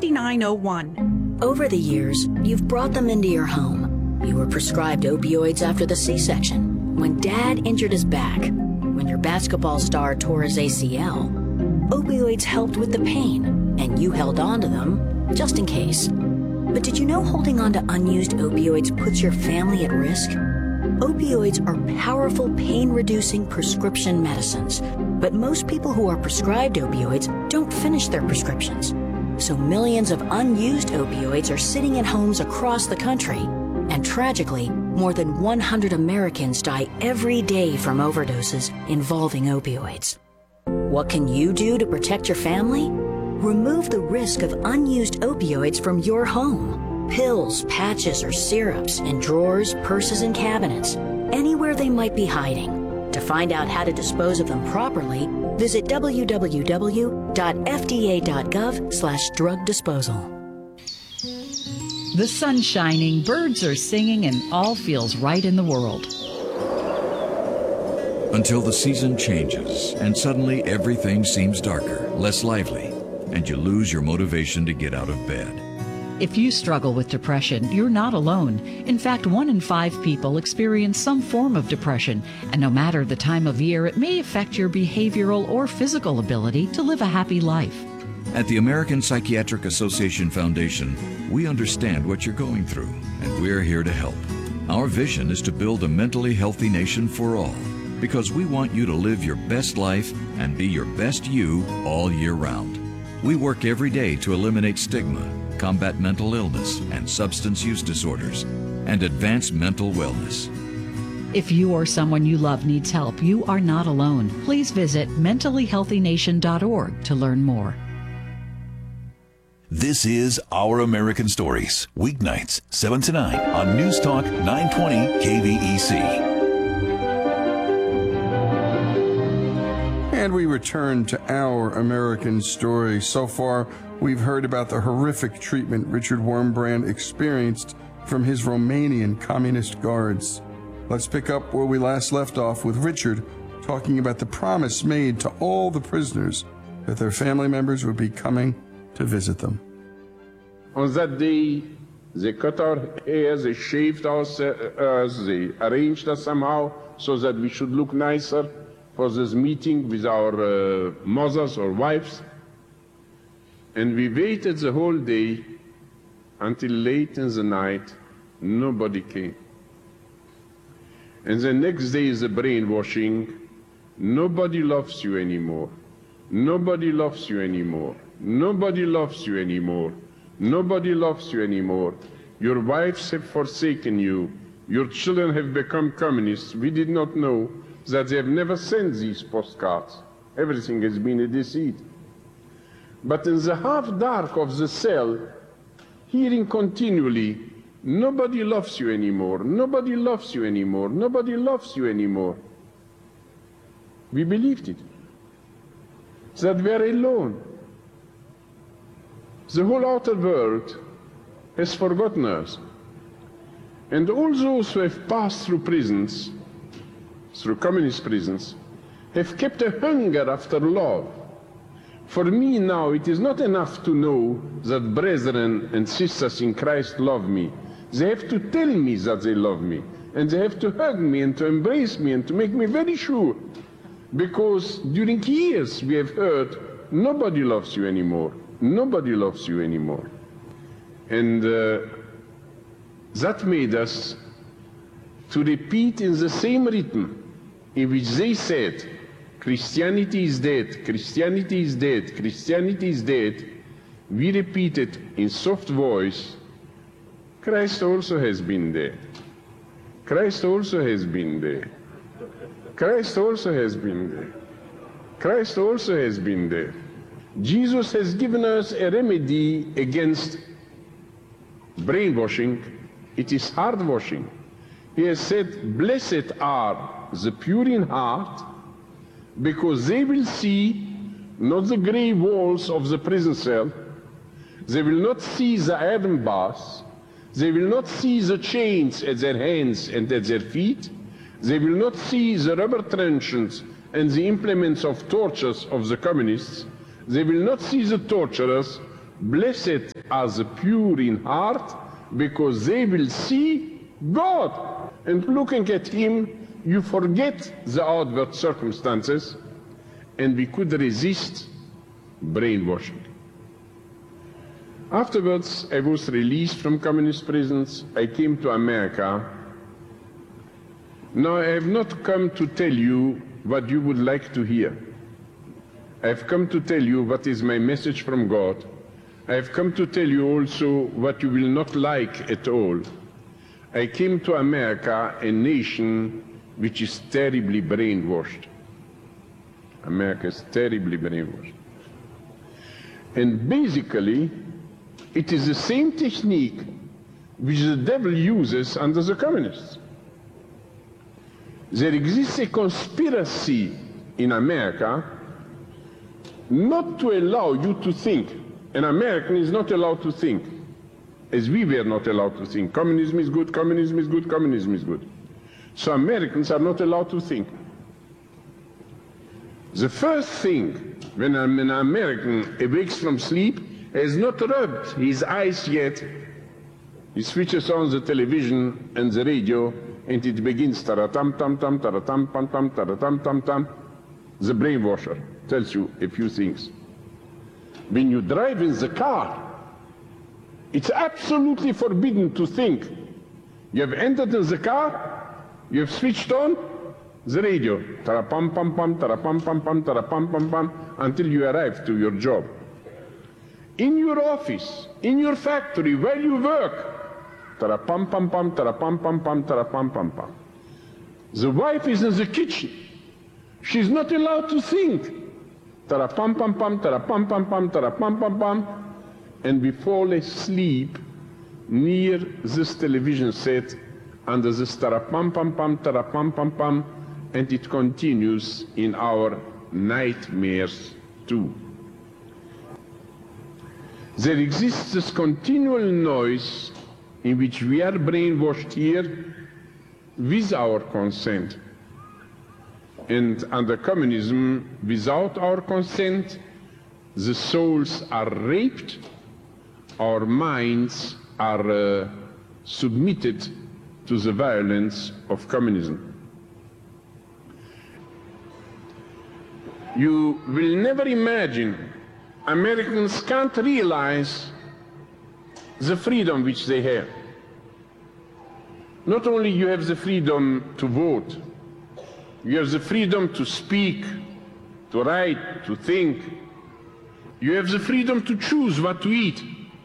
5901. Over the years, you've brought them into your home. You were prescribed opioids after the C-section, when Dad injured his back, when your basketball star tore his ACL. Opioids helped with the pain, and you held on to them just in case. But did you know holding on to unused opioids puts your family at risk? Opioids are powerful pain-reducing prescription medicines, but most people who are prescribed opioids don't finish their prescriptions. So millions of unused opioids are sitting in homes across the country. And tragically, more than 100 Americans die every day from overdoses involving opioids. What can you do to protect your family? Remove the risk of unused opioids from your home. Pills, patches, or syrups in drawers, purses, and cabinets, anywhere they might be hiding. To find out how to dispose of them properly, visit www.fda.gov/drug disposal. The sun's shining, birds are singing, and all feels right in the world. Until the season changes, and suddenly everything seems darker, less lively, and you lose your motivation to get out of bed. If you struggle with depression, you're not alone. In fact, 1 in 5 people experience some form of depression, and no matter the time of year, it may affect your behavioral or physical ability to live a happy life. At the American Psychiatric Association Foundation, we understand what you're going through, and we're here to help. Our vision is to build a mentally healthy nation for all, because we want you to live your best life and be your best you all year round. We work every day to eliminate stigma, combat mental illness and substance use disorders, and advance mental wellness. If you or someone you love needs help, you are not alone. Please visit mentallyhealthynation.org to learn more. This is Our American Stories, weeknights, 7 to 9 on News Talk 920 KVEC. And we return to Our American Story. So far, we've heard about the horrific treatment Richard Wurmbrand experienced from his Romanian communist guards. Let's pick up where we last left off with Richard talking about the promise made to all the prisoners that their family members would be coming to visit them. On that day, they cut our hair, they shaved us, they arranged us somehow so that we should look nicer for this meeting with our mothers or wives. And we waited the whole day until late in the night. Nobody came. And the next day is the brainwashing. Nobody loves you anymore. Nobody loves you anymore. Nobody loves you anymore. Nobody loves you anymore. Your wives have forsaken you. Your children have become communists. We did not know that they have never sent these postcards. Everything has been a deceit. But in the half dark of the cell, hearing continually, nobody loves you anymore. Nobody loves you anymore. Nobody loves you anymore. We believed it. That we are alone. The whole outer world has forgotten us. And all those who have passed through prisons, through communist prisons, have kept a hunger after love. For me now, it is not enough to know that brethren and sisters in Christ love me. They have to tell me that they love me. And they have to hug me and to embrace me and to make me very sure. Because during years we have heard, nobody loves you anymore. Nobody loves you anymore. And that made us to repeat in the same rhythm in which they said, Christianity is dead, Christianity is dead, Christianity is dead. We repeated in soft voice, Christ also has been dead. Christ also has been dead. Christ also has been dead. Christ also has been dead. Jesus has given us a remedy against brainwashing. It is heart washing. He has said, blessed are the pure in heart, because they will see not the gray walls of the prison cell, they will not see the iron bars, they will not see the chains at their hands and at their feet, they will not see the rubber truncheons and the implements of tortures of the communists, they will not see the torturers, Blessed are the pure in heart, because they will see God. And looking at him, you forget the outward circumstances, and we could resist brainwashing. Afterwards, I was released from communist prisons. I came to America. Now, I have not come to tell you what you would like to hear. I have come to tell you what is my message from God. I have come to tell you also what you will not like at all. I came to America, a nation which is terribly brainwashed. America is terribly brainwashed. And basically, it is the same technique which the devil uses under the communists. There exists a conspiracy in America not to allow you to think. An American is not allowed to think, as we were not allowed to think. Communism is good, communism is good, communism is good. So Americans are not allowed to think. The first thing when an American awakes from sleep, has not rubbed his eyes yet, he switches on the television and the radio, and it begins tara-tam-tam-tam, tara-tam-tam-tam, tara-tam-tam-tam. The brainwasher tells you a few things. When you drive in the car, it's absolutely forbidden to think. You have entered in the car, you have switched on the radio, tara-pam-pam-pam, tara-pam-pam-pam, tara-pam-pam-pam, until you arrive to your job. In your office, in your factory, while you work, tara-pam-pam-pam, tara-pam-pam-pam, tara-pam-pam-pam. The wife is in the kitchen. She's not allowed to think. Tara-pam-pam-pam, tara-pam-pam-pam, tara-pam-pam-pam. And we fall asleep near this television set, under this tara-pam-pam-pam, tara-pam-pam-pam, and it continues in our nightmares too. There exists this continual noise in which we are brainwashed here with our consent. And under communism, without our consent, the souls are raped, our minds are submitted to the violence of communism. You will never imagine, Americans can't realize the freedom which they have. Not only you have the freedom to vote, you have the freedom to speak, to write, to think. You have the freedom to choose what to eat.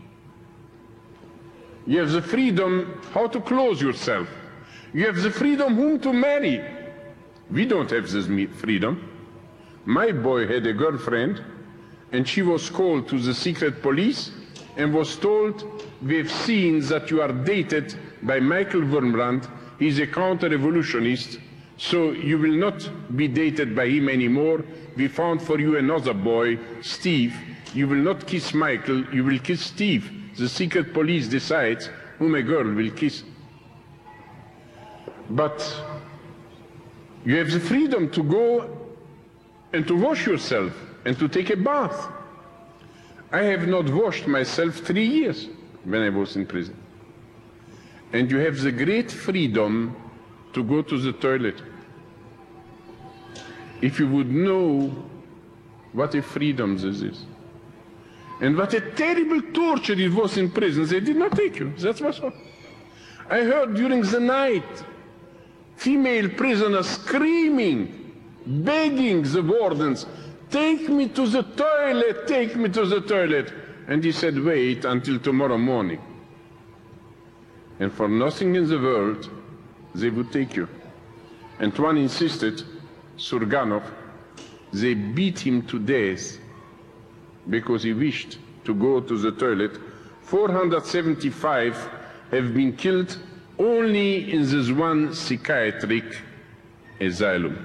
You have the freedom how to clothe yourself. You have the freedom whom to marry. We don't have this freedom. My boy had a girlfriend, and she was called to the secret police and was told, "We have seen that you are dated by Michael Wurmbrand. He's a counter-revolutionist, so you will not be dated by him anymore. We found for you another boy, Steve. You will not kiss Michael, you will kiss Steve. The secret police decides whom a girl will kiss." But you have the freedom to go and to wash yourself and to take a bath. I have not washed myself 3 years when I was in prison. And you have the great freedom to go to the toilet. If you would know what a freedom this is, and what a terrible torture it was in prison, they did not take you. That was all. I heard during the night female prisoners screaming, begging the wardens, "Take me to the toilet, take me to the toilet." And he said, "Wait until tomorrow morning." And for nothing in the world, they would take you. And one insisted, Surganov, they beat him to death because he wished to go to the toilet. 475 have been killed only in this one psychiatric asylum.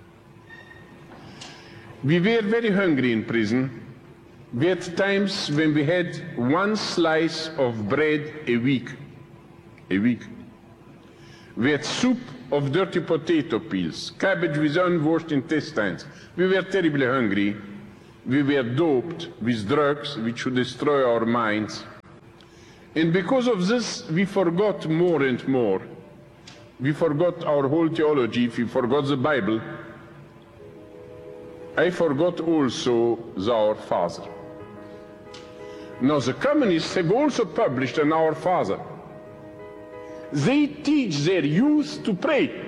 We were very hungry in prison. We had times when we had one slice of bread a week. A week. We had soup of dirty potato peels, cabbage with unwashed intestines. We were terribly hungry. We were doped with drugs which would destroy our minds. And because of this, we forgot more and more. We forgot our whole theology, we forgot the Bible. I forgot also our Father. Now the communists have also published an Our Father. They teach their youth to pray.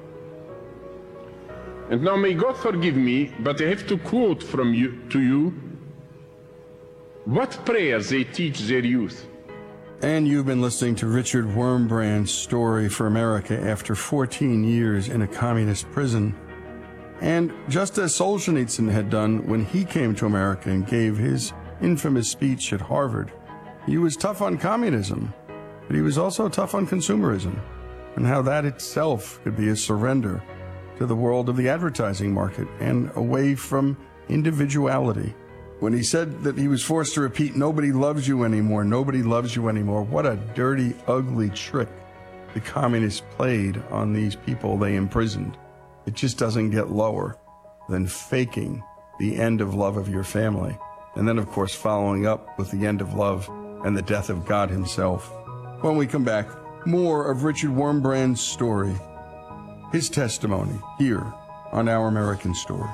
And now may God forgive me, but I have to quote to you what prayers they teach their youth. And you've been listening to Richard Wurmbrand's story for America after 14 years in a communist prison. And just as Solzhenitsyn had done when he came to America and gave his infamous speech at Harvard, he was tough on communism, but he was also tough on consumerism, and how that itself could be a surrender to the world of the advertising market and away from individuality. When he said that he was forced to repeat, "Nobody loves you anymore, nobody loves you anymore," what a dirty, ugly trick the communists played on these people they imprisoned. It just doesn't get lower than faking the end of love of your family. And then, of course, following up with the end of love and the death of God himself. When we come back, more of Richard Wurmbrand's story, his testimony, here on Our American Stories.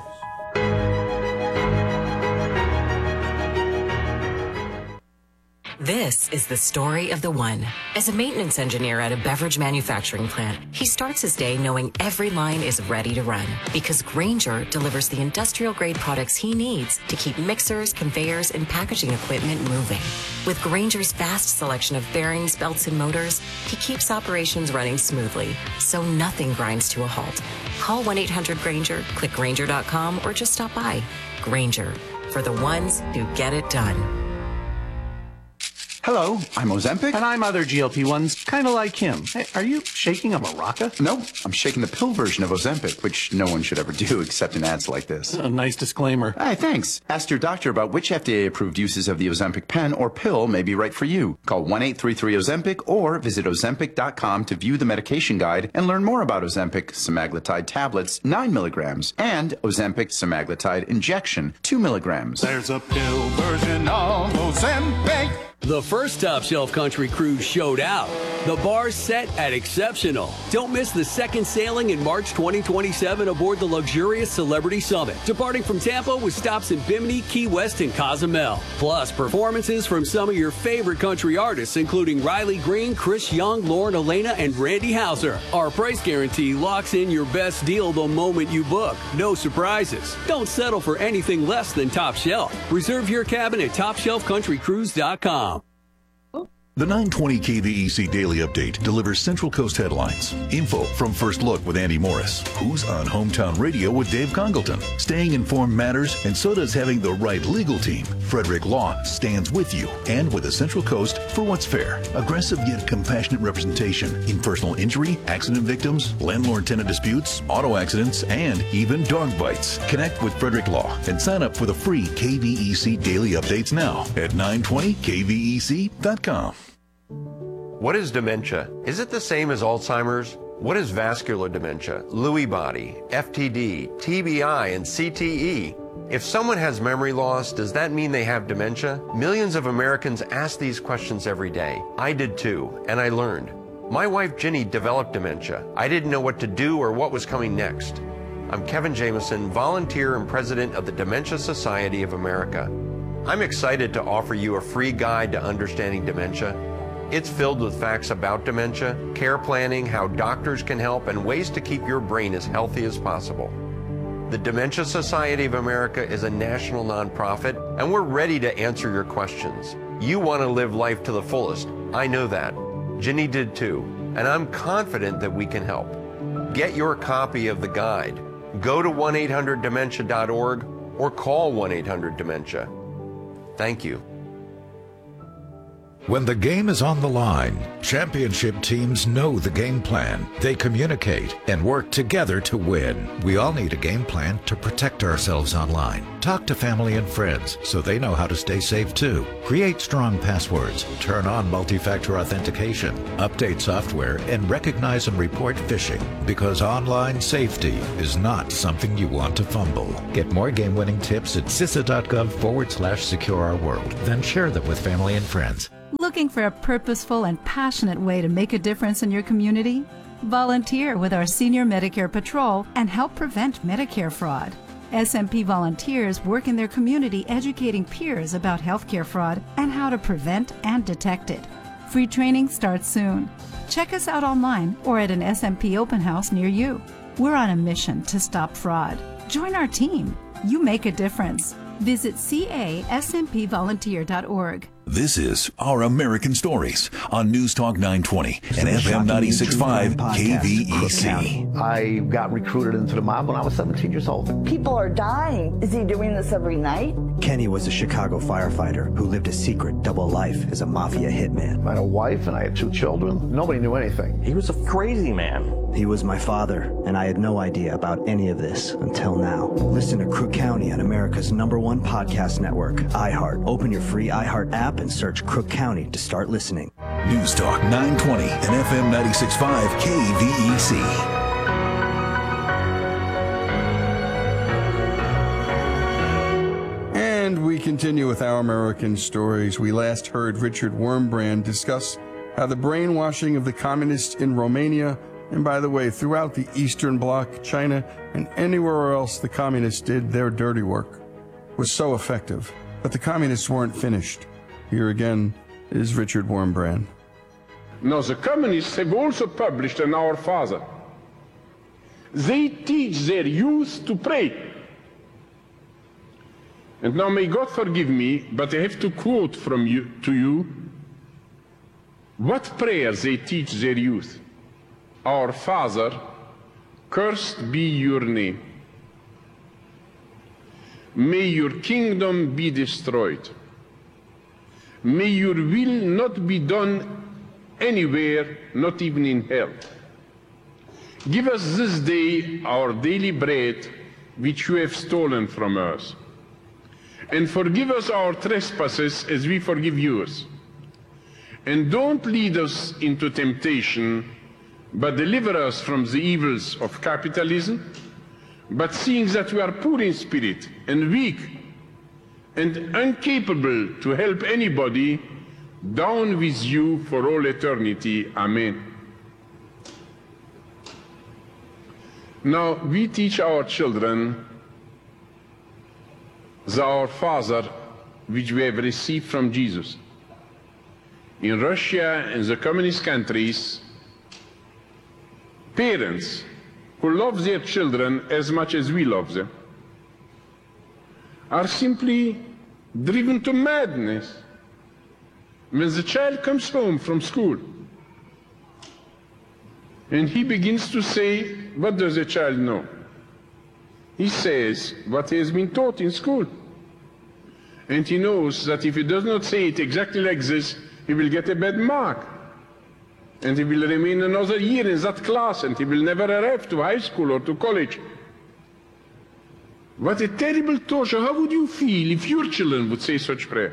This is the story of the one. As a maintenance engineer at a beverage manufacturing plant, he starts his day knowing every line is ready to run because Grainger delivers the industrial-grade products he needs to keep mixers, conveyors, and packaging equipment moving. With Grainger's vast selection of bearings, belts, and motors, he keeps operations running smoothly, so nothing grinds to a halt. Call 1-800-GRAINGER, click Grainger.com, or just stop by. Grainger, for the ones who get it done. Hello, I'm Ozempic. And I'm other GLP-1s, kind of like him. Hey, are you shaking a maraca? No, I'm shaking the pill version of Ozempic, which no one should ever do except in ads like this. A nice disclaimer. Hey, thanks. Ask your doctor about which FDA-approved uses of the Ozempic pen or pill may be right for you. Call 1-833-OZEMPIC or visit Ozempic.com to view the medication guide and learn more about Ozempic semaglutide tablets, 9 milligrams, and Ozempic semaglutide injection, 2 milligrams. There's a pill version of Ozempic. The first Top Shelf Country Cruise showed out. The bar's set at exceptional. Don't miss the second sailing in March 2027 aboard the luxurious Celebrity Summit, departing from Tampa with stops in Bimini, Key West, and Cozumel. Plus, performances from some of your favorite country artists, including Riley Green, Chris Young, Lauren Elena, and Randy Houser. Our price guarantee locks in your best deal the moment you book. No surprises. Don't settle for anything less than Top Shelf. Reserve your cabin at TopShelfCountryCruise.com. The 920 KVEC Daily Update delivers Central Coast headlines, info from First Look with Andy Morris, who's on Hometown Radio with Dave Congleton. Staying informed matters, and so does having the right legal team. Frederick Law stands with you and with the Central Coast for what's fair. Aggressive yet compassionate representation in personal injury, accident victims, landlord-tenant disputes, auto accidents, and even dog bites. Connect with Frederick Law and sign up for the free KVEC Daily Updates now at 920kvec.com. What is dementia? Is it the same as Alzheimer's? What is vascular dementia, Lewy body, FTD, TBI, and CTE? If someone has memory loss, does that mean they have dementia? Millions of Americans ask these questions every day. I did too, and I learned. My wife Ginny developed dementia. I didn't know what to do or what was coming next. I'm Kevin Jameson, volunteer and president of the Dementia Society of America. I'm excited to offer you a free guide to understanding dementia. It's filled with facts about dementia, care planning, how doctors can help, and ways to keep your brain as healthy as possible. The Dementia Society of America is a national nonprofit, and we're ready to answer your questions. You want to live life to the fullest. I know that. Ginny did too, and I'm confident that we can help. Get your copy of the guide. Go to 1-800-DEMENTIA.org or call 1-800-DEMENTIA. Thank you. When the game is on the line, championship teams know the game plan. They communicate and work together to win. We all need a game plan to protect ourselves online. Talk to family and friends so they know how to stay safe too. Create strong passwords, turn on multi-factor authentication, update software, and recognize and report phishing, because online safety is not something you want to fumble. Get more game-winning tips at CISA.gov/secure-our-world. Then share them with family and friends. Looking for a purposeful and passionate way to make a difference in your community? Volunteer with our Senior Medicare Patrol and help prevent Medicare fraud. SMP volunteers work in their community educating peers about healthcare fraud and how to prevent and detect it. Free training starts soon. Check us out online or at an SMP open house near you. We're on a mission to stop fraud. Join our team. You make a difference. Visit caSMPvolunteer.org. This is Our American Stories on News Talk 920 and FM 96.5 KVEC. I got recruited into the mob when I was 17 years old. People are dying. Is he doing this every night? Kenny was a Chicago firefighter who lived a secret double life as a mafia hitman. I had a wife and I had 2 children. Nobody knew anything. He was a crazy man. He was my father, and I had no idea about any of this until now. Listen to Crook County on America's #1 podcast network, iHeart. Open your free iHeart app and search Crook County to start listening. News Talk 920 and FM 96.5 KVEC. And we continue with Our American Stories. We last heard Richard Wurmbrand discuss how the brainwashing of the communists in Romania, and by the way, throughout the Eastern Bloc, China, and anywhere else the communists did their dirty work, was so effective. But the communists weren't finished. Here again is Richard Wurmbrand. Now, the communists have also published an Our Father. They teach their youth to pray. And now may God forgive me, but I have to quote to you what prayer they teach their youth. Our Father, cursed be your name. May your kingdom be destroyed. May your will not be done anywhere, not even in hell. Give us this day our daily bread, which you have stolen from us. And forgive us our trespasses as we forgive yours. And don't lead us into temptation, but deliver us from the evils of capitalism. But seeing that we are poor in spirit and weak and incapable to help anybody, down with you for all eternity. Amen. Now, we teach our children the Our Father, which we have received from Jesus. In Russia and the communist countries, parents who love their children as much as we love them are simply driven to madness when the child comes home from school and he begins to say, what does the child know? He says what he has been taught in school. And he knows that if he does not say it exactly like this, he will get a bad mark. And he will remain another year in that class, and he will never arrive to high school or to college. What a terrible torture. How would you feel if your children would say such prayer?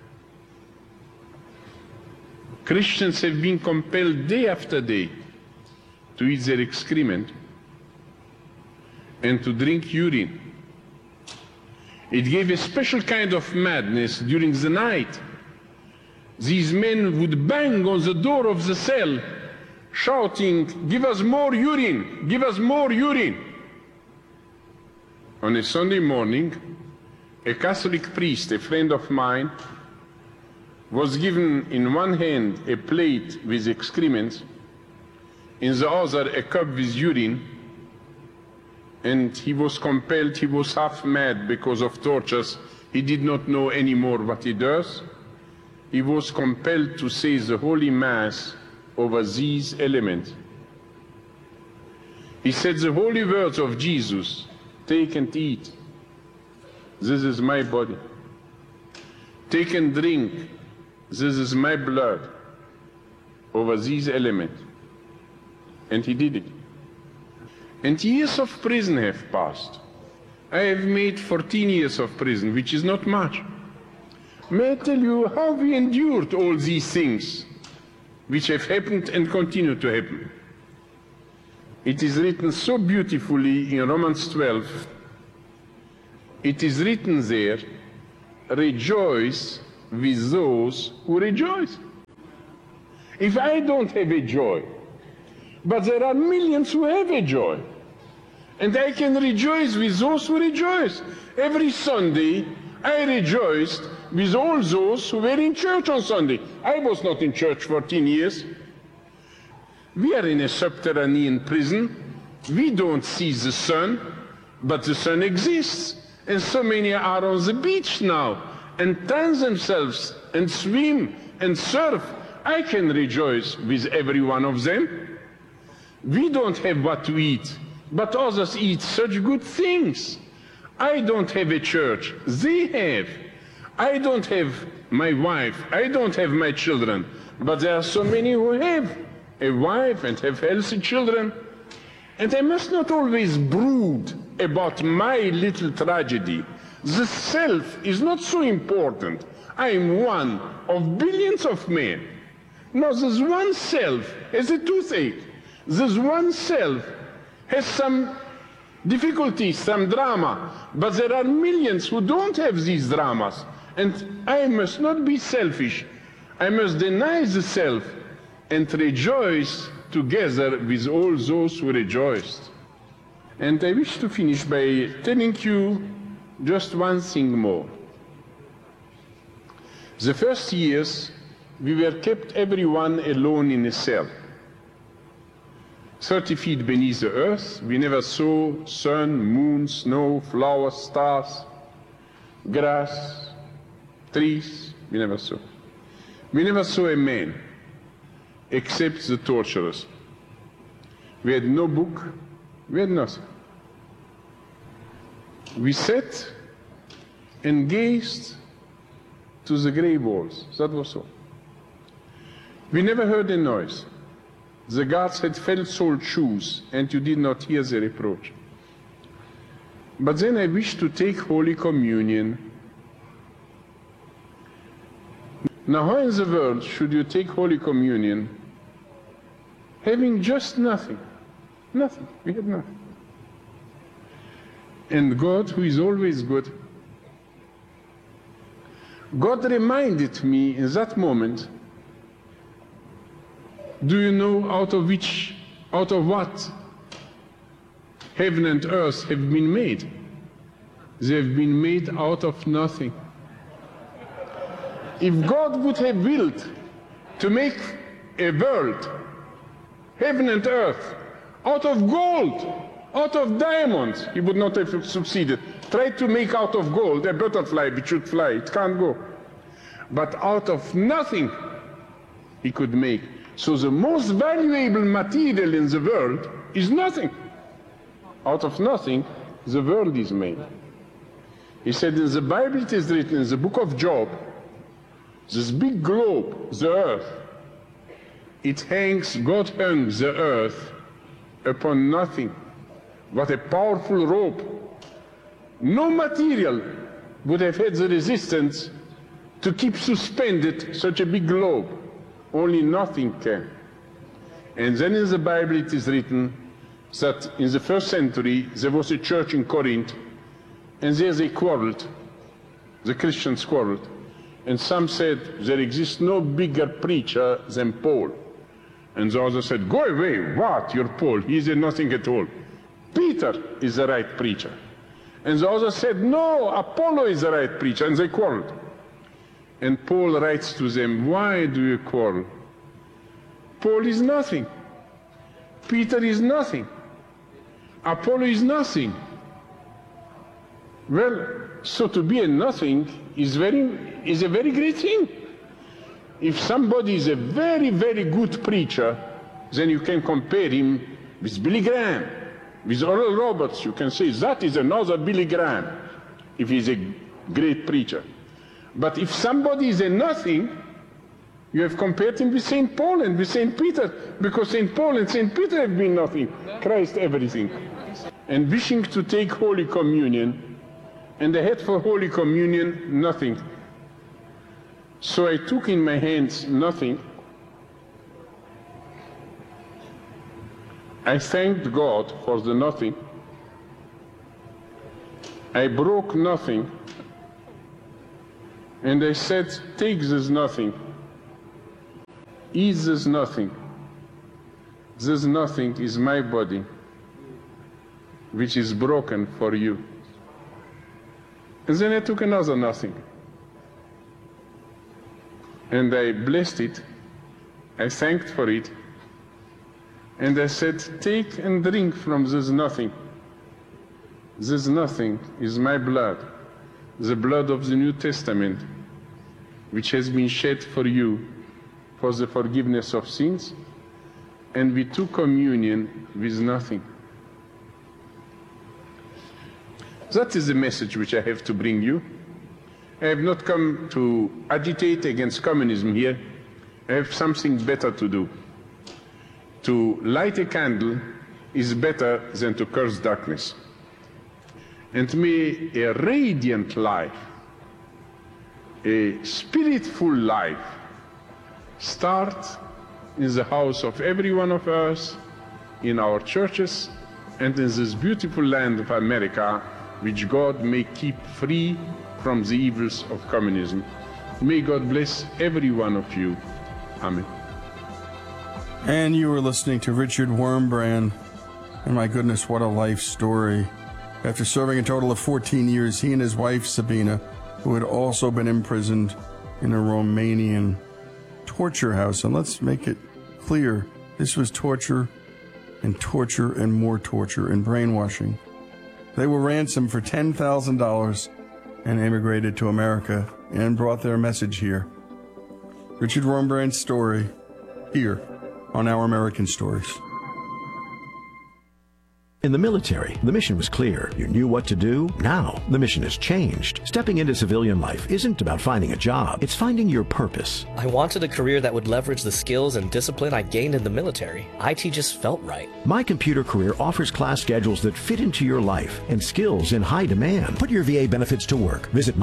Christians have been compelled day after day to eat their excrement and to drink urine. It gave a special kind of madness during the night. These men would bang on the door of the cell, shouting, "Give us more urine! Give us more urine!" On a Sunday morning, a Catholic priest, a friend of mine, was given in one hand a plate with excrements, in the other a cup with urine, and he was compelled, he was half mad because of tortures. He did not know anymore what he does. He was compelled to say the Holy Mass over these elements. He said the holy words of Jesus, "Take and eat. This is my body. Take and drink. this is my blood over these elements. And he did it. And years of prison have passed. I have made 14 years of prison, which is not much. May I tell you how we endured all these things which have happened and continue to happen? It is written so beautifully in Romans 12. It is written there, rejoice with those who rejoice. If I don't have a joy, but there are millions who have a joy, and I can rejoice with those who rejoice. Every Sunday, I rejoiced with all those who were in church on Sunday. I was not in church 14 years. We are in a subterranean prison. We don't see the sun, but the sun exists. And so many are on the beach now and tan themselves and swim and surf. I can rejoice with every one of them. We don't have what to eat, but others eat such good things. I don't have a church. They have. I don't have my wife. I don't have my children. But there are so many who have a wife and have healthy children. And I must not always brood about my little tragedy. The self is not so important. I am one of billions of men. No, this one self has a toothache. This one self has some difficulties, some drama, but there are millions who don't have these dramas. And I must not be selfish. I must deny the self and rejoice together with all those who rejoiced. And I wish to finish by telling you just one thing more. The first years, we were kept everyone alone in a cell. 30 feet beneath the earth, we never saw sun, moon, snow, flowers, stars, grass, trees, we never saw. We never saw a man, except the torturers. We had no book, we had nothing. We sat and gazed to the grey walls, that was all. We never heard a noise. The guards had felt-soled shoes, and you did not hear the reproach. But then I wished to take Holy Communion. Now, how in the world should you take Holy Communion having just nothing? Nothing. We had nothing. And God, who is always good, God reminded me in that moment, do you know out of what heaven and earth have been made? They have been made out of nothing. If God would have willed to make a world, heaven and earth, out of gold, out of diamonds, he would not have succeeded. Try to make out of gold a butterfly which should fly, it can't go. But out of nothing he could make. So the most valuable material in the world is nothing. Out of nothing, the world is made. He said in the Bible, it is written in the book of Job, this big globe, the earth, it hangs, God hung the earth upon nothing. What a powerful rope. No material would have had the resistance to keep suspended such a big globe. Only nothing can. And then in the Bible it is written that in the first century there was a church in Corinth, and there they quarreled. The Christians quarreled. And some said there exists no bigger preacher than Paul. And the other said, go away, what, you're Paul, he's a nothing at all. Peter is the right preacher. And the other said, no, Apollo is the right preacher, and they quarreled. And Paul writes to them, why do you quarrel? Paul is nothing. Peter is nothing. Apollo is nothing. Well, so to be a nothing is a very great thing. If somebody is a very, very good preacher, then you can compare him with Billy Graham, with Oral Roberts. You can say that is another Billy Graham, if he's a great preacher. But if somebody is a nothing, You have compared him with St. Paul and with St. Peter, because St. Paul and St. Peter have been nothing, Christ everything. And wishing to take Holy Communion, and I had for Holy Communion nothing. So I took in my hands nothing. I thanked God for the nothing. I broke nothing. And I said, take this nothing. Eat this nothing. This nothing is my body, which is broken for you. And then I took another nothing. And I blessed it. I thanked for it. And I said, take and drink from this nothing. This nothing is my blood, the blood of the New Testament, which has been shed for you for the forgiveness of sins. And we took communion with nothing. That is the message which I have to bring you. I have not come to agitate against communism here. I have something better to do. To light a candle is better than to curse darkness. And may a radiant life, a spirit-full life, start in the house of every one of us, in our churches, and in this beautiful land of America, which God may keep free from the evils of communism. May God bless every one of you. Amen. And you were listening to Richard Wurmbrand. And my goodness, what a life story. After serving a total of 14 years, he and his wife, Sabina, who had also been imprisoned in a Romanian torture house. And let's make it clear, this was torture and more torture and brainwashing. They were ransomed for $10,000 and immigrated to America and brought their message here. Richard Wurmbrand's story here on Our American Stories. In the military, the mission was clear. You knew what to do. Now, the mission has changed. Stepping into civilian life isn't about finding a job. It's finding your purpose. I wanted a career that would leverage the skills and discipline I gained in the military. IT just felt right. My Computer Career offers class schedules that fit into your life and skills in high demand. Put your VA benefits to work. Visit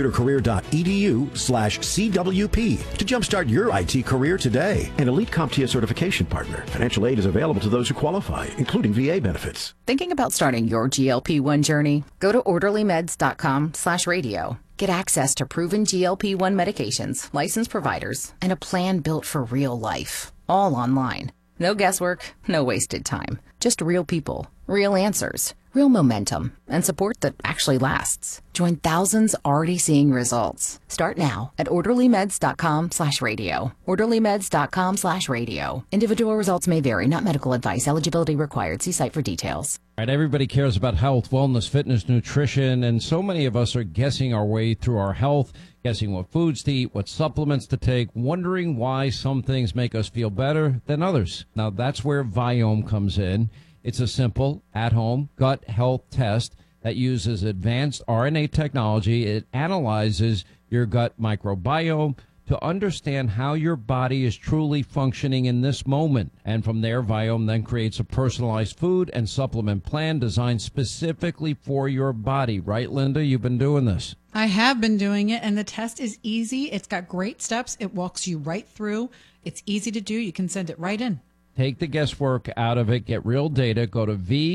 mycomputercareer.edu/CWP to jumpstart your IT career today. An elite CompTIA certification partner. Financial aid is available to those who qualify, including VA benefits. Thinking about starting your GLP-1 journey? Go to orderlymeds.com/radio. Get access to proven GLP-1 medications, licensed providers, and a plan built for real life. All online. No guesswork, no wasted time. Just real people, real answers, real momentum, and support that actually lasts. Join thousands already seeing results. Start now at orderlymeds.com/radio. orderlymeds.com/radio. Individual results may vary, not medical advice. Eligibility required. See site for details. All right, everybody cares about health, wellness, fitness, nutrition, and so many of us are guessing our way through our health, guessing what foods to eat, what supplements to take, wondering why some things make us feel better than others. Now, that's where Viome comes in. It's a simple, at-home gut health test that uses advanced RNA technology. It analyzes your gut microbiome to understand how your body is truly functioning in this moment. And from there, Viome then creates a personalized food and supplement plan designed specifically for your body. Right, Linda? You've been doing this. I have been doing it, and the test is easy. It's got great steps. It walks you right through. It's easy to do. You can send it right in. Take the guesswork out of it. Get real data. Go to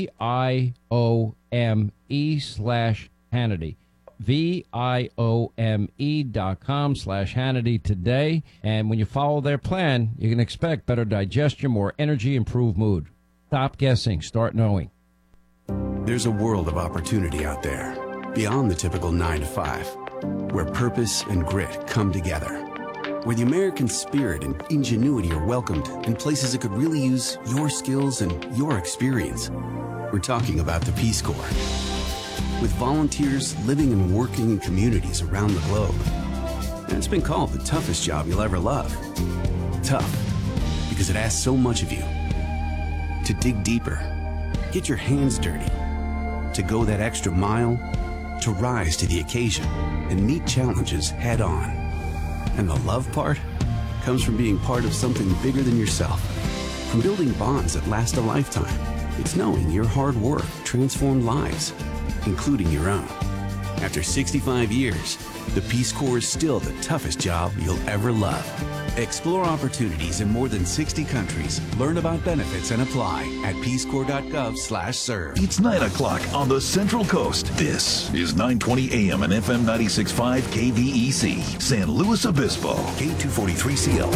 VIOME/Hannity. VIOME.com/Hannity today. And when you follow their plan, you can expect better digestion, more energy, improved mood. Stop guessing. Start knowing. There's a world of opportunity out there, beyond the typical 9 to 5, where purpose and grit come together, where the American spirit and ingenuity are welcomed in places that could really use your skills and your experience. We're talking about the Peace Corps. With volunteers living and working in communities around the globe. And it's been called the toughest job you'll ever love. Tough, because it asks so much of you. To dig deeper, get your hands dirty, to go that extra mile, to rise to the occasion and meet challenges head on. And the love part? comes from being part of something bigger than yourself. From building bonds that last a lifetime, it's knowing your hard work transformed lives, including your own. After 65 years, the Peace Corps is still the toughest job you'll ever love. Explore opportunities in more than 60 countries. Learn about benefits and apply at peacecorps.gov/serve. It's 9 o'clock on the Central Coast. This is 920 AM and FM 96.5 KVEC, San Luis Obispo, K243CL.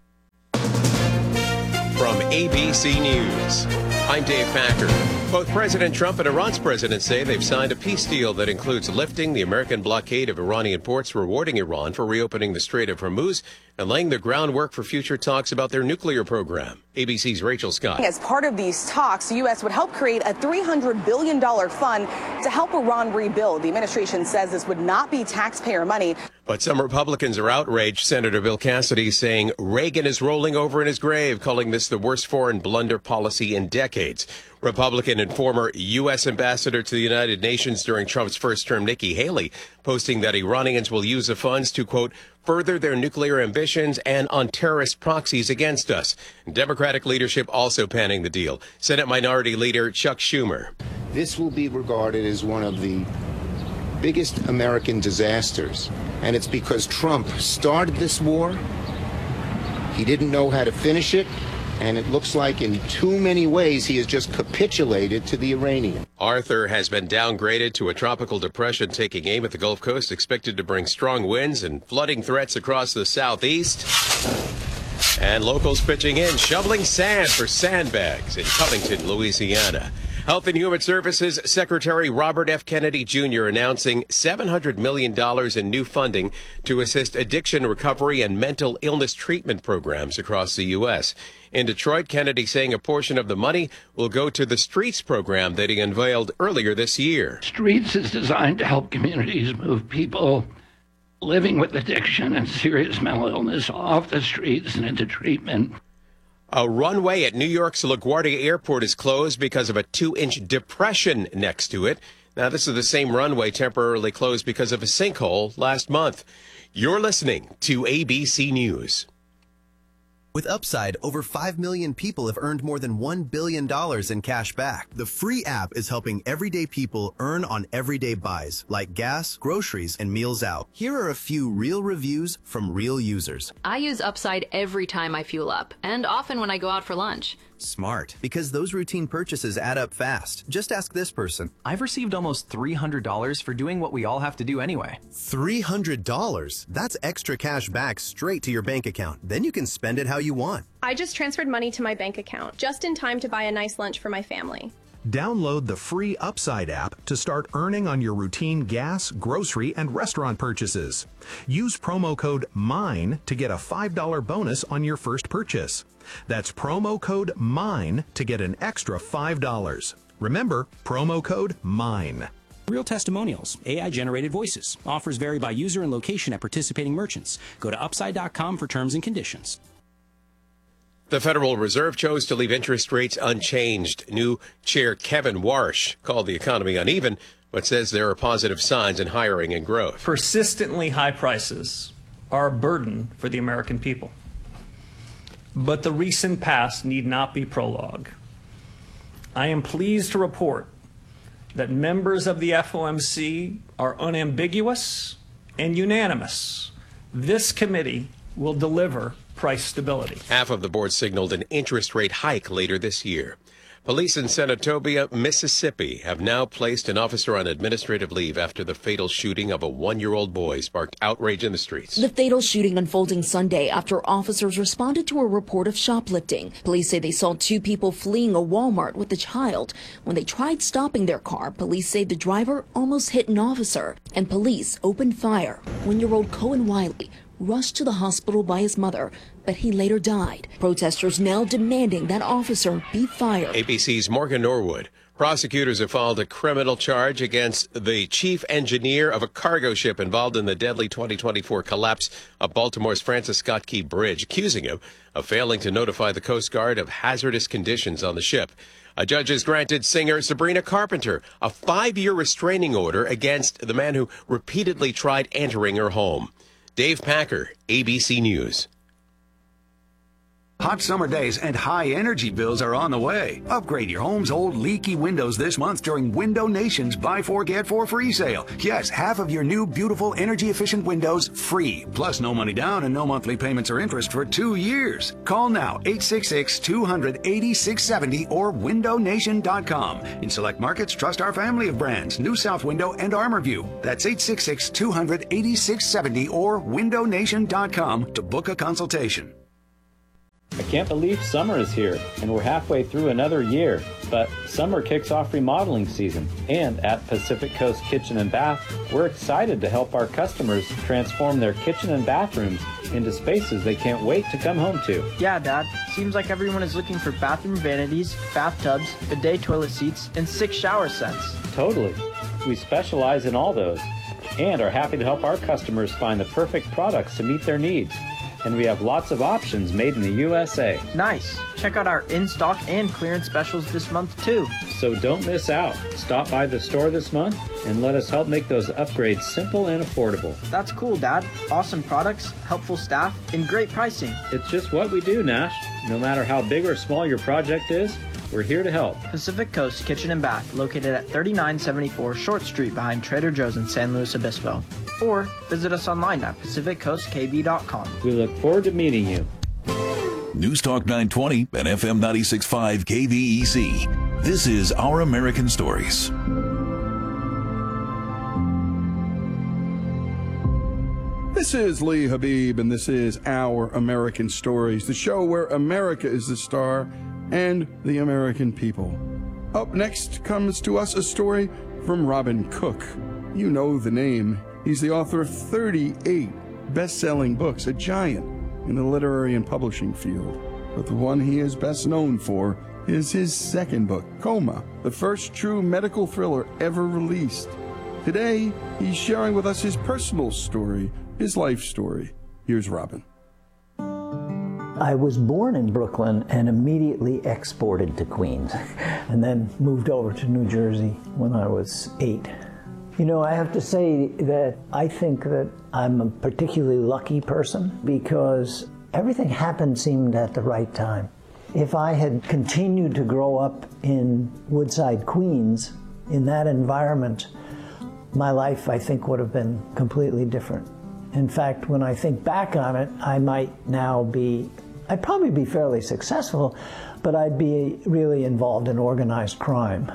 From ABC News, I'm Dave Packer. Both President Trump and Iran's president say they've signed a peace deal that includes lifting the American blockade of Iranian ports, rewarding Iran for reopening the Strait of Hormuz, and laying the groundwork for future talks about their nuclear program. ABC's Rachel Scott. As part of these talks, the U.S. would help create a $300 billion fund to help Iran rebuild. The administration says this would not be taxpayer money. But some Republicans are outraged. Senator Bill Cassidy saying Reagan is rolling over in his grave, calling this the worst foreign blunder policy in decades. Republican and former U.S. ambassador to the United Nations during Trump's first term, Nikki Haley, posting that Iranians will use the funds to, quote, further their nuclear ambitions and on terrorist proxies against us. Democratic leadership also panning the deal. Senate Minority Leader Chuck Schumer. This will be regarded as one of the biggest American disasters, and it's because Trump started this war. He didn't know how to finish it, and it looks like in too many ways he has just capitulated to the Iranians. Arthur has been downgraded to a tropical depression taking aim at the Gulf Coast, expected to bring strong winds and flooding threats across the southeast. And locals pitching in, shoveling sand for sandbags in Covington, Louisiana. Health and Human Services Secretary Robert F. Kennedy Jr. announcing $700 million in new funding to assist addiction recovery and mental illness treatment programs across the U.S. In Detroit, Kennedy saying a portion of the money will go to the Streets program that he unveiled earlier this year. Streets is designed to help communities move people living with addiction and serious mental illness off the streets and into treatment. A runway at New York's LaGuardia Airport is closed because of a 2-inch depression next to it. Now, this is the same runway temporarily closed because of a sinkhole last month. You're listening to ABC News. With Upside, over 5 million people have earned more than $1 billion in cash back. The free app is helping everyday people earn on everyday buys, like gas, groceries, and meals out. Here are a few real reviews from real users. I use Upside every time I fuel up, and often when I go out for lunch. Smart, because those routine purchases add up fast. Just ask this person. I've received almost $300 for doing what we all have to do anyway. $300? That's extra cash back straight to your bank account. Then you can spend it how you want. I just transferred money to my bank account, just in time to buy a nice lunch for my family. Download the free Upside app to start earning on your routine gas, grocery, and restaurant purchases. Use promo code MINE to get a $5 bonus on your first purchase. That's promo code MINE to get an extra $5. Remember, promo code MINE. Real testimonials, AI-generated voices. Offers vary by user and location at participating merchants. Go to Upside.com for terms and conditions. The Federal Reserve chose to leave interest rates unchanged. New Chair Kevin Warsh called the economy uneven, but says there are positive signs in hiring and growth. Persistently high prices are a burden for the American people. But the recent past need not be prologue. I am pleased to report that members of the FOMC are unambiguous and unanimous. This committee will deliver price stability. Half of the board signaled an interest rate hike later this year. Police in Senatobia, Mississippi, have now placed an officer on administrative leave after the fatal shooting of a 1-year-old boy sparked outrage in the streets. The fatal shooting unfolding Sunday after officers responded to a report of shoplifting. Police say they saw 2 people fleeing a Walmart with a child. When they tried stopping their car, police say the driver almost hit an officer, and police opened fire. 1-year-old Cohen Wiley rushed to the hospital by his mother, but he later died. Protesters now demanding that officer be fired. ABC's Morgan Norwood. Prosecutors have filed a criminal charge against the chief engineer of a cargo ship involved in the deadly 2024 collapse of Baltimore's Francis Scott Key Bridge, accusing him of failing to notify the Coast Guard of hazardous conditions on the ship. A judge has granted singer Sabrina Carpenter a 5-year restraining order against the man who repeatedly tried entering her home. Dave Packer, ABC News. Hot summer days and high energy bills are on the way. Upgrade your home's old leaky windows this month during Window Nation's Buy 4 Get 4 free sale. Yes, half of your new beautiful energy efficient windows free. Plus no money down and no monthly payments or interest for 2 years. Call now 866-200-8670 or windownation.com. In select markets, trust our family of brands, New South Window and ArmorView. That's 866-200-8670 or windownation.com to book a consultation. I can't believe summer is here, and we're halfway through another year. But summer kicks off remodeling season, and at Pacific Coast Kitchen and Bath, we're excited to help our customers transform their kitchen and bathrooms into spaces they can't wait to come home to. Yeah, Dad. Seems like everyone is looking for bathroom vanities, bathtubs, bidet toilet seats, and 6 shower sets. Totally. We specialize in all those, and are happy to help our customers find the perfect products to meet their needs. And we have lots of options made in the USA. Nice. Check out our in-stock and clearance specials this month, too. So don't miss out. Stop by the store this month and let us help make those upgrades simple and affordable. That's cool, Dad. Awesome products, helpful staff, and great pricing. It's just what we do, Nash. No matter how big or small your project is, we're here to help. Pacific Coast Kitchen and Bath, located at 3974 Short Street behind Trader Joe's in San Luis Obispo. Or visit us online at pacificcoastkb.com. We look forward to meeting you. News Talk 920 and FM 96.5 KVEC. This is Our American Stories. This is Lee Habib, and this is Our American Stories, the show where America is the star and the American people. Up next comes to us a story from Robin Cook. You know the name. He's the author of 38 best-selling books, a giant in the literary and publishing field. But the one he is best known for is his second book, Coma, the first true medical thriller ever released. Today, he's sharing with us his personal story, his life story. Here's Robin. I was born in Brooklyn and immediately exported to Queens, and then moved over to New Jersey when I was 8. You know, I have to say that I think that I'm a particularly lucky person because everything happened seemed at the right time. If I had continued to grow up in Woodside, Queens, in that environment, my life, I think, would have been completely different. In fact, when I think back on it, I'd probably be fairly successful, but I'd be really involved in organized crime.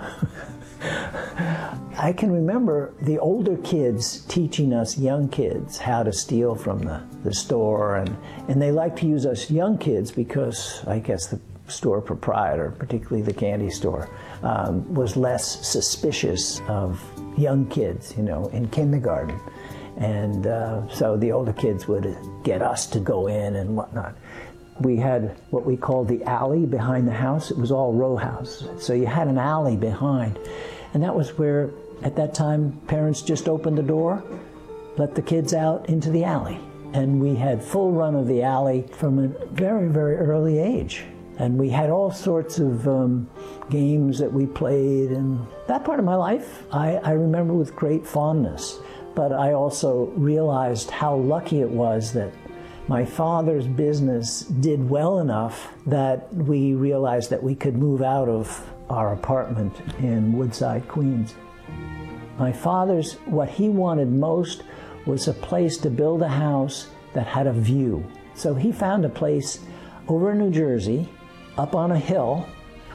I can remember the older kids teaching us young kids how to steal from the store, and they like to use us young kids because I guess the store proprietor, particularly the candy store, was less suspicious of young kids, you know, in kindergarten. And so the older kids would get us to go in and whatnot. We had what we called the alley behind the house. It was all row house. So you had an alley behind. And that was where, at that time, parents just opened the door, let the kids out into the alley. And we had full run of the alley from a very, very early age. And we had all sorts of games that we played. And that part of my life, I remember with great fondness. But I also realized how lucky it was that my father's business did well enough that we realized that we could move out of our apartment in Woodside, Queens. My father's, what he wanted most was a place to build a house that had a view. So he found a place over in New Jersey, up on a hill,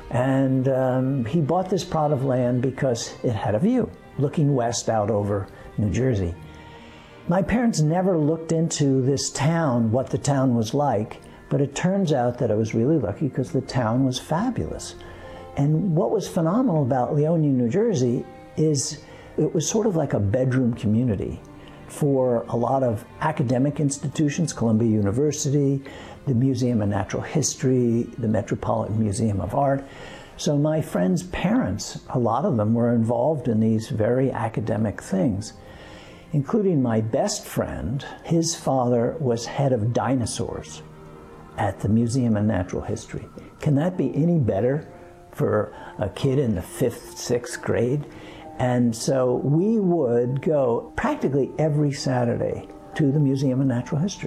and he bought this plot of land because it had a view, looking west out over New Jersey. My parents never looked into this town, what the town was like, but it turns out that I was really lucky because the town was fabulous. And what was phenomenal about Leonia, New Jersey, is it was sort of like a bedroom community for a lot of academic institutions, Columbia University, the Museum of Natural History, the Metropolitan Museum of Art. So my friends' parents, a lot of them were involved in these very academic things, including my best friend. His father was head of dinosaurs at the Museum of Natural History. Can that be any better for a kid in the 5th, 6th grade? And so we would go practically every Saturday to the Museum of Natural History.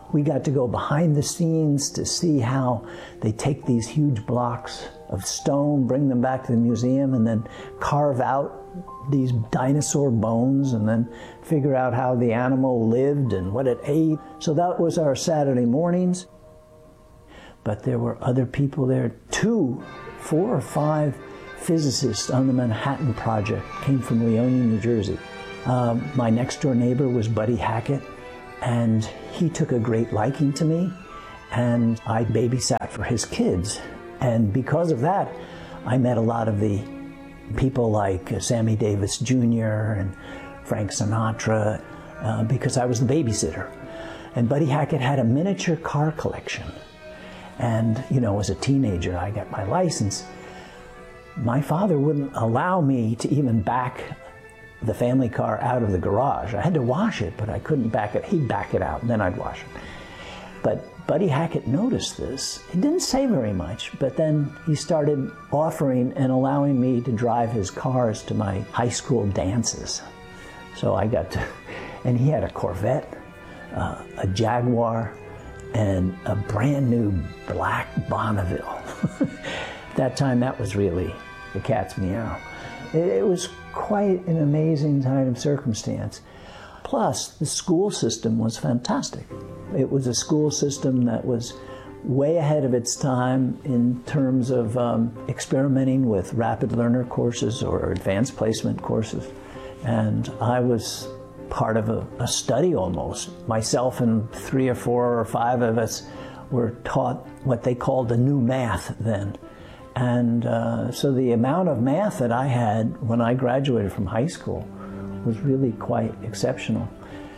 We got to go behind the scenes to see how they take these huge blocks of stone, bring them back to the museum, and then carve out these dinosaur bones and then figure out how the animal lived and what it ate. So that was our Saturday mornings. But there were other people there. 4 or 5 physicists on the Manhattan Project came from Leone, New Jersey. My next door neighbor was Buddy Hackett, and he took a great liking to me, and I babysat for his kids. And because of that, I met a lot of the people like Sammy Davis Jr. and Frank Sinatra, because I was the babysitter. And Buddy Hackett had a miniature car collection. And, you know, as a teenager, I got my license. My father wouldn't allow me to even back the family car out of the garage. I had to wash it, but I couldn't back it. He'd back it out, and then I'd wash it. But Buddy Hackett noticed this. He didn't say very much, but then he started offering and allowing me to drive his cars to my high school dances. So I got to, and he had a Corvette, a Jaguar, and a brand new black Bonneville. That time, that was really the cat's meow. It was quite an amazing kind of circumstance. Plus, the school system was fantastic. It was a school system that was way ahead of its time in terms of experimenting with rapid learner courses or advanced placement courses. And I was part of a study almost. Myself and 3 or 4 or 5 of us were taught what they called the new math then. And so the amount of math that I had when I graduated from high school was really quite exceptional.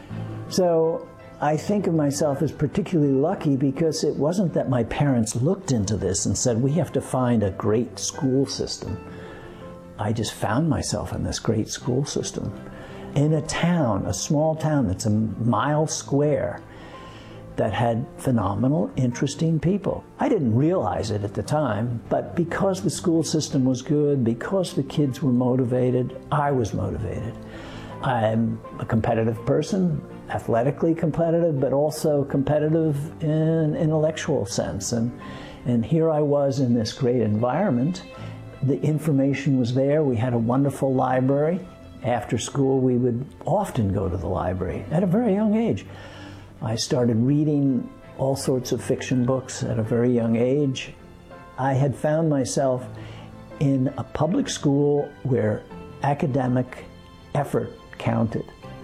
So I think of myself as particularly lucky because it wasn't that my parents looked into this and said, we have to find a great school system. I just found myself in this great school system. In a town, a small town that's a mile square, that had phenomenal, interesting people. I didn't realize it at the time, but because the school system was good, because the kids were motivated, I was motivated. I'm a competitive person, athletically competitive, but also competitive in an intellectual sense. And here I was in this great environment. The information was there. We had a wonderful library. After school, we would often go to the library at a very young age. I started reading all sorts of fiction books at a very young age. I had found myself in a public school where academic effort counted.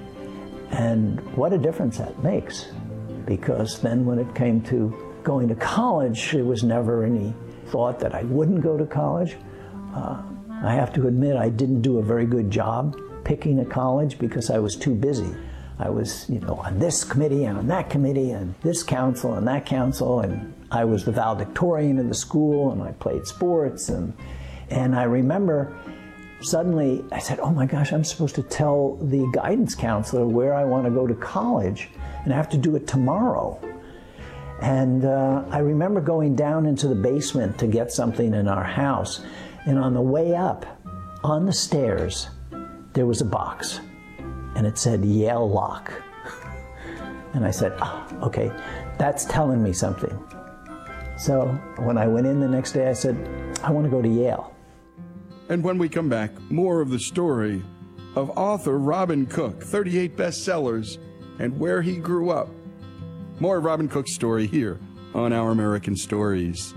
And what a difference that makes. Because then when it came to going to college, there was never any thought that I wouldn't go to college. I have to admit I didn't do a very good job picking a college because I was too busy. I was, on this committee and on that committee and this council and that council, and I was the valedictorian of the school, and I played sports, and I remember suddenly I said, oh my gosh, I'm supposed to tell the guidance counselor where I want to go to college, and I have to do it tomorrow. And I remember going down into the basement to get something in our house, and on the way up, on the stairs, there was a box. And it said Yale Lock. And I said, okay, that's telling me something. So when I went in the next day, I said, I want to go to Yale. And when we come back, more of the story of author Robin Cook, 38 bestsellers, and where he grew up. More of Robin Cook's story here on Our American Stories.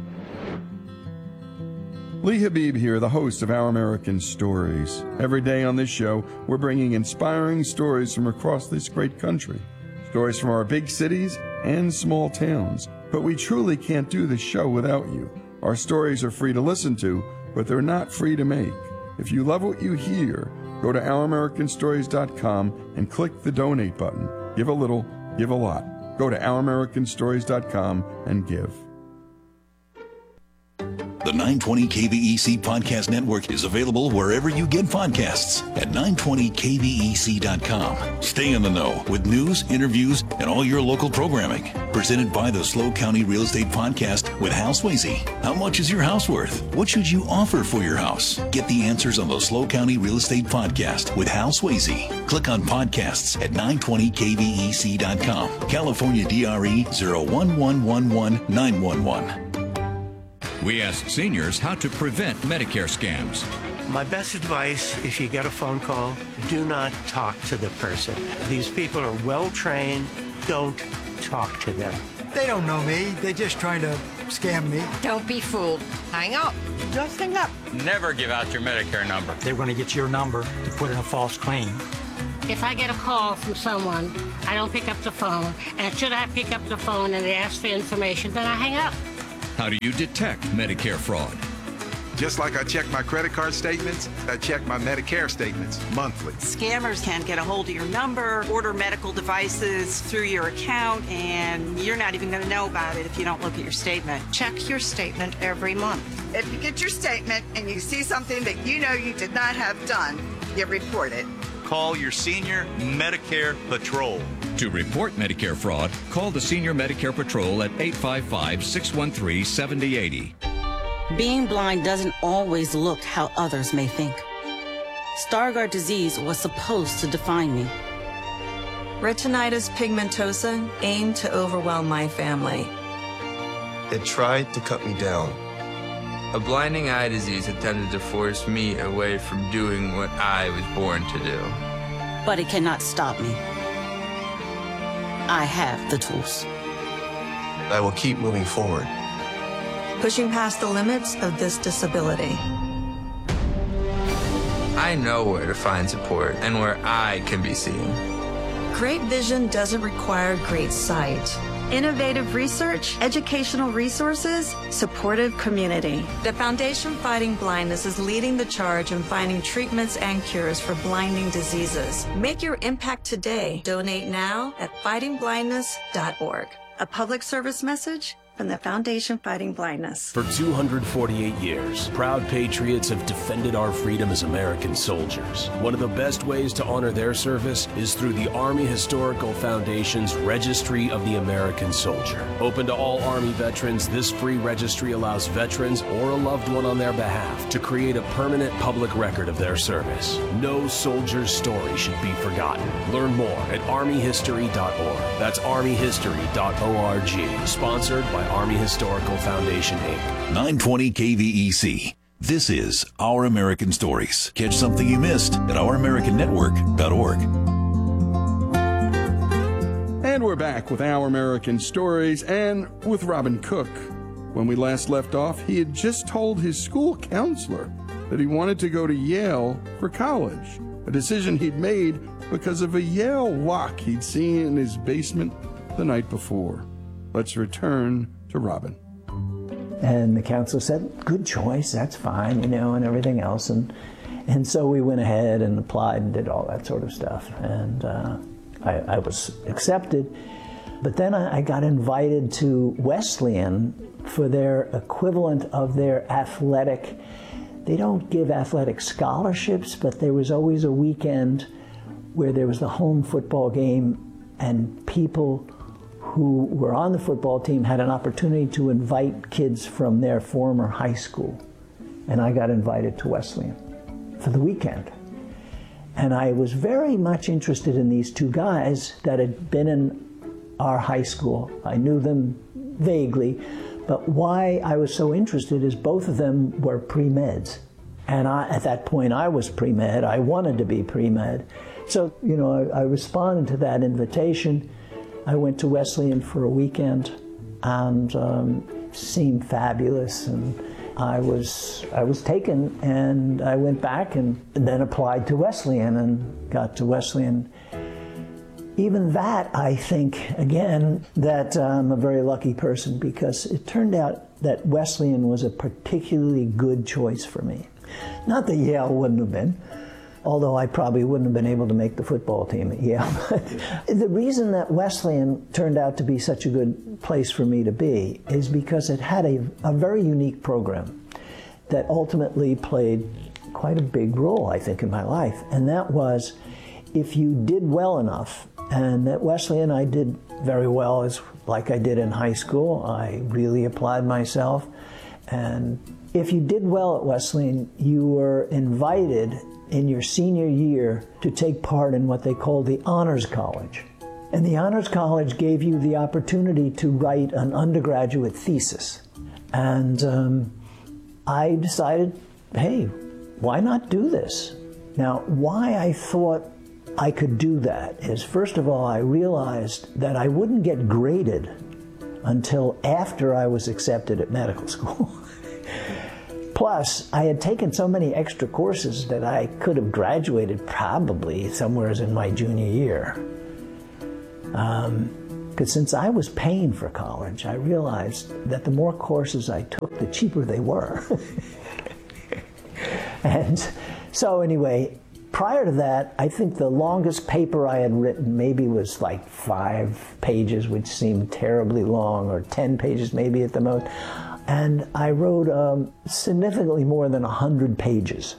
Lee Habib here, the host of Our American Stories. Every day on this show, we're bringing inspiring stories from across this great country. Stories from our big cities and small towns. But we truly can't do this show without you. Our stories are free to listen to, but they're not free to make. If you love what you hear, go to OurAmericanStories.com and click the donate button. Give a little, give a lot. Go to OurAmericanStories.com and give. The 920 KVEC Podcast Network is available wherever you get podcasts at 920kvec.com. Stay in the know with news, interviews, and all your local programming. Presented by the SLO County Real Estate Podcast with Hal Swayze. How much is your house worth? What should you offer for your house? Get the answers on the SLO County Real Estate Podcast with Hal Swayze. Click on podcasts at 920kvec.com. California DRE 01111-911. We asked seniors how to prevent Medicare scams. My best advice, if you get a phone call, do not talk to the person. These people are well trained. Don't talk to them. They don't know me. They're just trying to scam me. Don't be fooled. Hang up. Just hang up. Never give out your Medicare number. They're going to get your number to put in a false claim. If I get a call from someone, I don't pick up the phone, and should I pick up the phone and they ask for information, then I hang up. How do you detect Medicare fraud? Just like I check my credit card statements, I check my Medicare statements monthly. Scammers can get a hold of your number, order medical devices through your account, and you're not even going to know about it if you don't look at your statement. Check your statement every month. If you get your statement and you see something that you know you did not have done, you report it. Call your Senior Medicare Patrol. To report Medicare fraud, call the Senior Medicare Patrol at 855-613-7080. Being blind doesn't always look how others may think. Stargardt disease was supposed to define me. Retinitis pigmentosa aimed to overwhelm my family. It tried to cut me down. A blinding eye disease attempted to force me away from doing what I was born to do. But it cannot stop me. I have the tools. I will keep moving forward. Pushing past the limits of this disability. I know where to find support and where I can be seen. Great vision doesn't require great sight. Innovative research, educational resources, supportive community. The Foundation Fighting Blindness is leading the charge in finding treatments and cures for blinding diseases. Make your impact today. Donate now at fightingblindness.org. A public service message from the Foundation Fighting Blindness. For 248 years, proud patriots have defended our freedom as American soldiers. One of the best ways to honor their service is through the Army Historical Foundation's Registry of the American Soldier. Open to all Army veterans, this free registry allows veterans or a loved one on their behalf to create a permanent public record of their service. No soldier's story should be forgotten. Learn more at armyhistory.org. That's armyhistory.org. Sponsored by Army Historical Foundation, Inc. 920 KVEC. This is Our American Stories. Catch something you missed at OurAmericanNetwork.org. And we're back with Our American Stories and with Robin Cook. When we last left off, he had just told his school counselor that he wanted to go to Yale for college, a decision he'd made because of a Yale lock he'd seen in his basement the night before. Let's return to Robin. And the counselor said, good choice, that's fine, and everything else. And so we went ahead and applied and did all that sort of stuff. And I was accepted. But then I got invited to Wesleyan for their equivalent of their athletic. They don't give athletic scholarships, but there was always a weekend where there was the home football game, and people who were on the football team had an opportunity to invite kids from their former high school. And I got invited to Wesleyan for the weekend. And I was very much interested in these two guys that had been in our high school. I knew them vaguely, but why I was so interested is both of them were pre-meds. And at that point I was pre-med. I wanted to be pre-med. So, I responded to that invitation. I went to Wesleyan for a weekend and seemed fabulous, and I was taken, and I went back and then applied to Wesleyan and got to Wesleyan. Even that, I think, again, that I'm a very lucky person, because it turned out that Wesleyan was a particularly good choice for me. Not that Yale wouldn't have been, although I probably wouldn't have been able to make the football team at Yale. The reason that Wesleyan turned out to be such a good place for me to be is because it had a very unique program. that ultimately played quite a big role, I think, in my life. And that was, if you did well enough, and at Wesleyan I did very well, as like I did in high school. I really applied myself. And if you did well at Wesleyan, you were invited in your senior year to take part in what they called the Honors College. And the Honors College gave you the opportunity to write an undergraduate thesis. And I decided, hey, why not do this? Now, why I thought I could do that is, first of all, I realized that I wouldn't get graded until after I was accepted at medical school. Plus, I had taken so many extra courses that I could have graduated probably somewhere in my junior year. Because since I was paying for college, I realized that the more courses I took, the cheaper they were. And so anyway, prior to that, I think the longest paper I had written maybe was like 5 pages, which seemed terribly long, or 10 pages maybe at the most. And I wrote significantly more than 100 pages.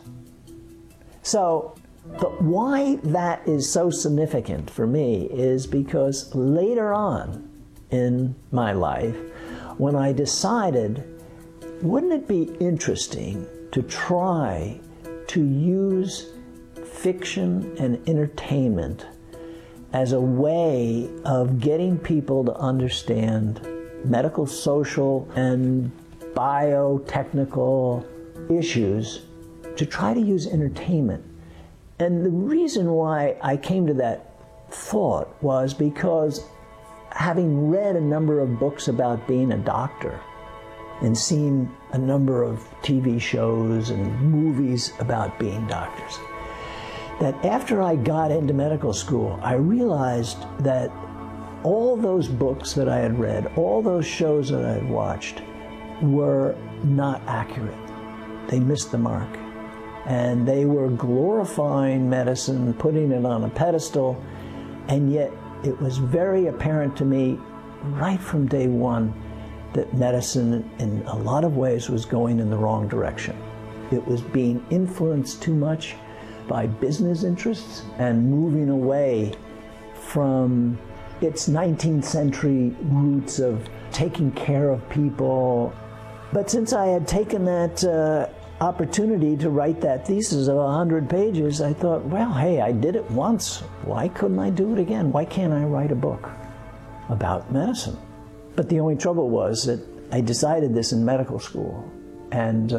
So, but why that is so significant for me is because later on in my life, when I decided, wouldn't it be interesting to try to use fiction and entertainment as a way of getting people to understand medical, social, and biotechnical issues, to try to use entertainment. And the reason why I came to that thought was because, having read a number of books about being a doctor and seen a number of TV shows and movies about being doctors, that after I got into medical school, I realized that all those books that I had read, all those shows that I had watched, were not accurate. They missed the mark. And they were glorifying medicine, putting it on a pedestal, and yet it was very apparent to me right from day one that medicine in a lot of ways was going in the wrong direction. It was being influenced too much by business interests and moving away from its 19th century roots of taking care of people. But since I had taken that opportunity to write that thesis of 100 pages, I thought, well, hey, I did it once. Why couldn't I do it again? Why can't I write a book about medicine? But the only trouble was that I decided this in medical school, and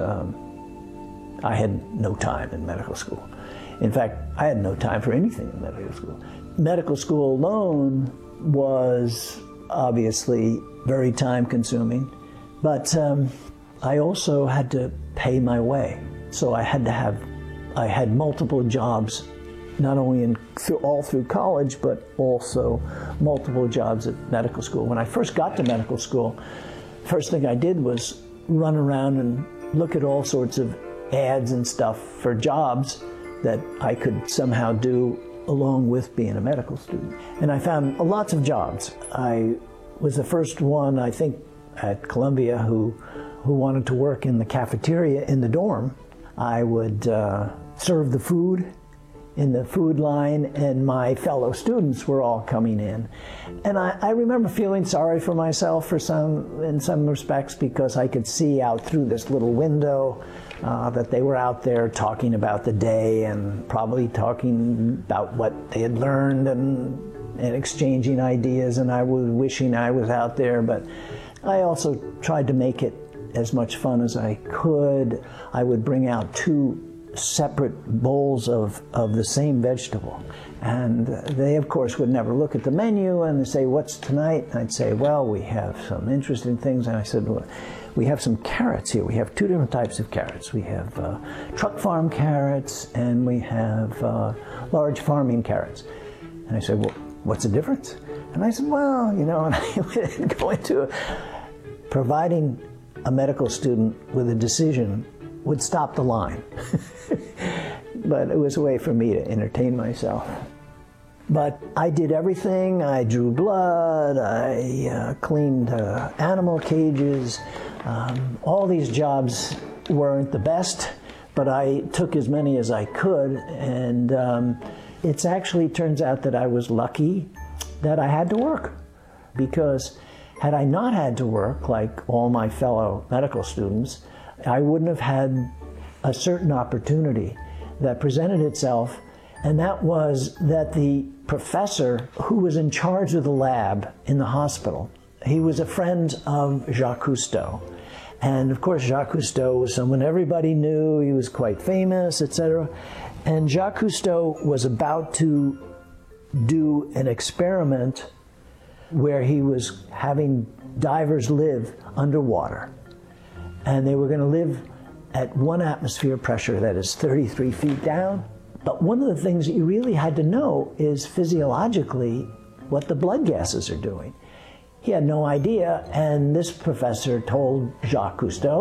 I had no time in medical school. In fact, I had no time for anything in medical school. Medical school alone was obviously very time-consuming, but I also had to pay my way. So I had multiple jobs, not only all through college, but also multiple jobs at medical school. When I first got to medical school, first thing I did was run around and look at all sorts of ads and stuff for jobs that I could somehow do along with being a medical student. And I found lots of jobs. I was the first one, I think, at Columbia who wanted to work in the cafeteria in the dorm. I would serve the food in the food line, and my fellow students were all coming in. And I remember feeling sorry for myself in some respects, because I could see out through this little window that they were out there talking about the day and probably talking about what they had learned and exchanging ideas, and I was wishing I was out there. But I also tried to make it as much fun as I could. I would bring out 2 separate bowls of the same vegetable, and they of course would never look at the menu and say, what's tonight? And I'd say, well, we have some interesting things. And I said, well, we have some carrots here. We have 2 different types of carrots. We have truck farm carrots, and we have large farming carrots. And I said, well, what's the difference? And I said, well, you know, and I would go into providing a medical student with a decision would stop the line. But it was a way for me to entertain myself. But I did everything. I drew blood, I cleaned animal cages, all these jobs weren't the best, but I took as many as I could, and it actually turns out that I was lucky that I had to work, because had I not had to work, like all my fellow medical students, I wouldn't have had a certain opportunity that presented itself, and that was that the professor who was in charge of the lab in the hospital, he was a friend of Jacques Cousteau. And of course, Jacques Cousteau was someone everybody knew, he was quite famous, etc. And Jacques Cousteau was about to do an experiment where he was having divers live underwater. And they were going to live at 1 atmosphere pressure, that is 33 feet down. But one of the things that you really had to know is physiologically what the blood gases are doing. He had no idea, and this professor told Jacques Cousteau,